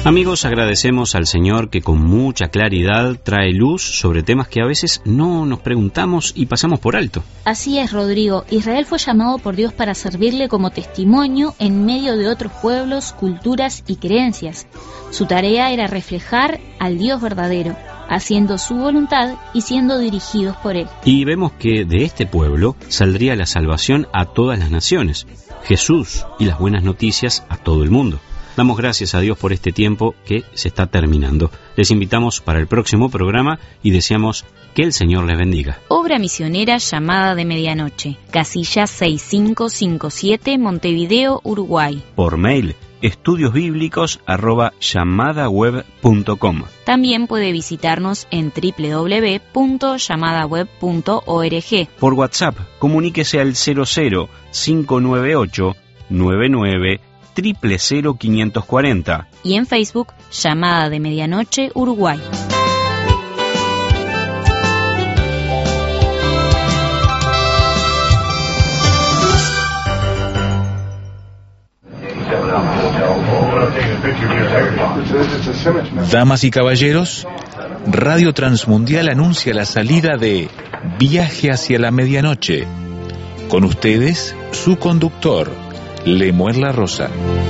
Amigos, agradecemos al Señor que con mucha claridad trae luz sobre temas que a veces no nos preguntamos y pasamos por alto. Así es, Rodrigo. Israel fue llamado por Dios para servirle como testimonio en medio de otros pueblos, culturas y creencias. Su tarea era reflejar al Dios verdadero, haciendo su voluntad y siendo dirigidos por Él. Y vemos que de este pueblo saldría la salvación a todas las naciones, Jesús y las buenas noticias a todo el mundo. Damos gracias a Dios por este tiempo que se está terminando. Les invitamos para el próximo programa y deseamos que el Señor les bendiga. Obra misionera Llamada de Medianoche, casilla 6557, Montevideo, Uruguay. Por mail, estudiosbiblicos@llamadaweb.com. También puede visitarnos en www.llamadaweb.org. Por WhatsApp, comuníquese al 00 598 99 000540. Y en Facebook, Llamada de Medianoche, Uruguay. Damas y caballeros, Radio Transmundial anuncia la salida de Viaje hacia la Medianoche. Con ustedes, su conductor, Lemuel La Rosa.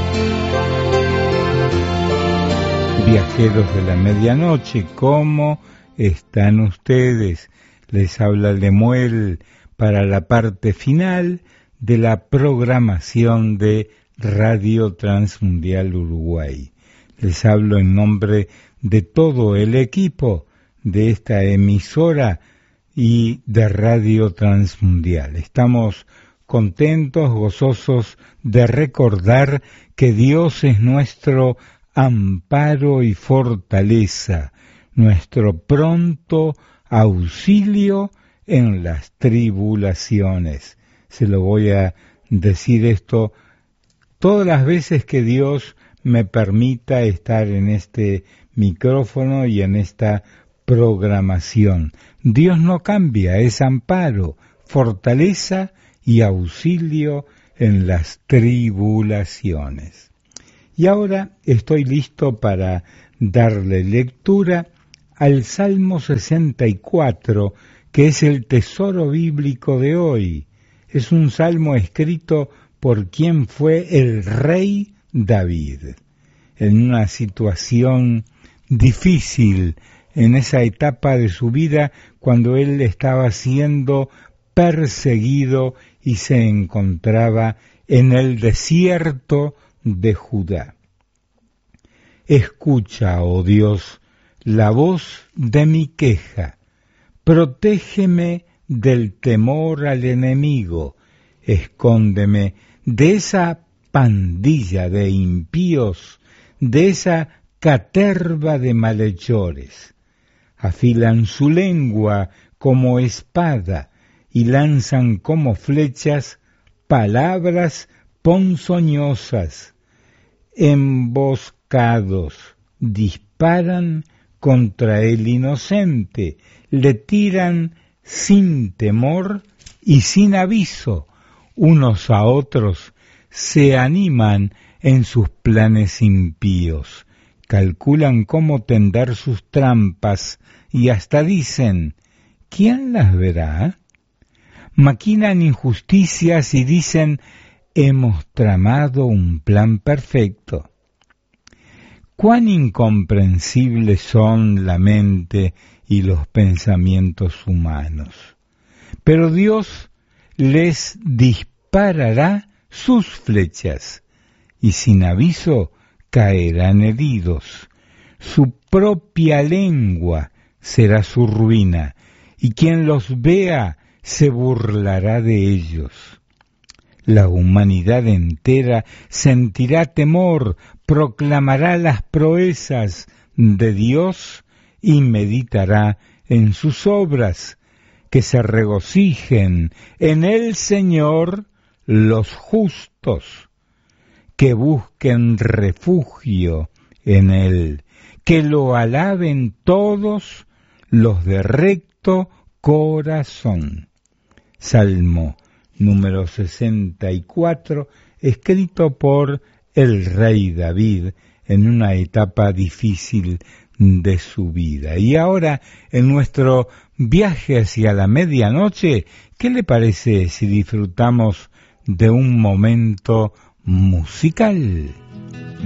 Viajeros de la medianoche, ¿cómo están ustedes? Les habla Lemuel para la parte final de la programación de Radio Transmundial Uruguay. Les hablo en nombre de todo el equipo de esta emisora y de Radio Transmundial. Estamos contentos, gozosos de recordar que Dios es nuestro amparo y fortaleza, nuestro pronto auxilio en las tribulaciones. Se lo voy a decir esto todas las veces que Dios me permita estar en este micrófono y en esta programación. Dios no cambia, es amparo, fortaleza y auxilio en las tribulaciones. Y ahora estoy listo para darle lectura al Salmo 64, que es el tesoro bíblico de hoy. Es un salmo escrito por quien fue el rey David, en una situación difícil, en esa etapa de su vida cuando él estaba siendo perseguido y se encontraba en el desierto de Judá. Escucha, oh Dios, la voz de mi queja, protégeme del temor al enemigo, escóndeme de esa pandilla de impíos, de esa caterva de malhechores. Afilan su lengua como espada y lanzan como flechas palabras ponzoñosas. Emboscados disparan contra el inocente, le tiran sin temor y sin aviso. Unos a otros se animan en sus planes impíos, calculan cómo tender sus trampas y hasta dicen, ¿quién las verá? Maquinan injusticias y dicen, hemos tramado un plan perfecto. Cuán incomprensibles son la mente y los pensamientos humanos. Pero Dios les disparará sus flechas y sin aviso caerán heridos. Su propia lengua será su ruina y quien los vea se burlará de ellos. La humanidad entera sentirá temor, proclamará las proezas de Dios y meditará en sus obras. Que se regocijen en el Señor los justos, que busquen refugio en Él, que lo alaben todos los de recto corazón. Salmo número 64, escrito por el rey David en una etapa difícil de su vida. Y ahora, en nuestro viaje hacia la medianoche, ¿qué le parece si disfrutamos de un momento musical?